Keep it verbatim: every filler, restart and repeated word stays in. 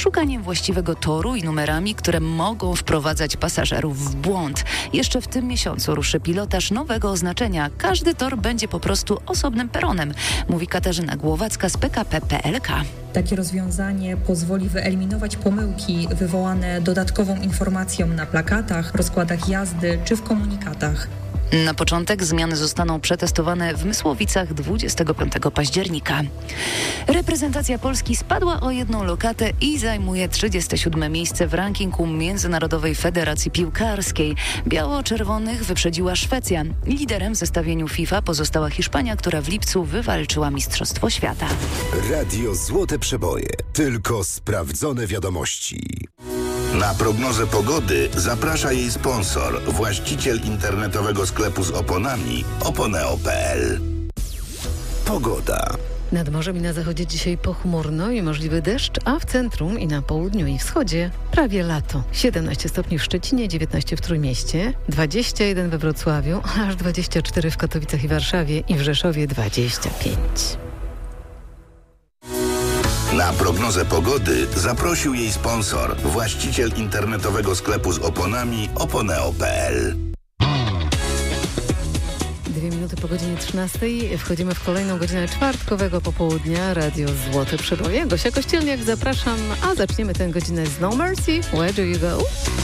szukaniem właściwego toru i numerami, które mogą wprowadzać pasażerów w błąd. Jeszcze w tym miesiącu ruszy pilotaż nowego oznaczenia. Każdy tor będzie po prostu osobnym peronem, mówi Katarzyna Głowacka z P K P P L K. Takie rozwiązanie pozwoli wyeliminować pomyłki wywołane dodatkową informacją na plakatach, rozkładach jazdy czy w komunikatach. Na początek zmiany zostaną przetestowane w Mysłowicach dwudziestego piątego października. Reprezentacja Polski spadła o jedną lokatę i zajmuje trzydzieste siódme miejsce w rankingu Międzynarodowej Federacji Piłkarskiej. Biało-czerwonych wyprzedziła Szwecja. Liderem w zestawieniu FIFA pozostała Hiszpania, która w lipcu wywalczyła Mistrzostwo Świata. Radio Złote Przeboje. Tylko sprawdzone wiadomości. Na prognozę pogody zaprasza jej sponsor, właściciel internetowego sklepu z oponami oponeo kropka pe el. Pogoda. Nad morzem i na zachodzie dzisiaj pochmurno i możliwy deszcz, a w centrum i na południu i wschodzie prawie lato. siedemnaście stopni w Szczecinie, dziewiętnaście w Trójmieście, dwadzieścia jeden we Wrocławiu, aż dwadzieścia cztery w Katowicach i Warszawie i w Rzeszowie dwadzieścia pięć. Na prognozę pogody zaprosił jej sponsor, właściciel internetowego sklepu z oponami oponeo kropka pe el. Dwie minuty po godzinie trzynastej wchodzimy w kolejną godzinę czwartkowego popołudnia. Radio Złote Przeboje. Gosia Kościelniak, zapraszam, a zaczniemy tę godzinę z No Mercy. Where do you go?